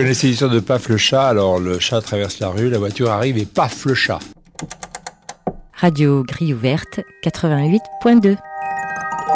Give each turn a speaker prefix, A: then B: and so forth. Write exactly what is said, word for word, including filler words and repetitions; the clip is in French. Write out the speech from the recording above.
A: connaissez l'histoire de Paf le chat? Alors le chat traverse la rue, la voiture arrive et paf le chat.
B: Radio Grille ouverte, quatre-vingt-huit point deux.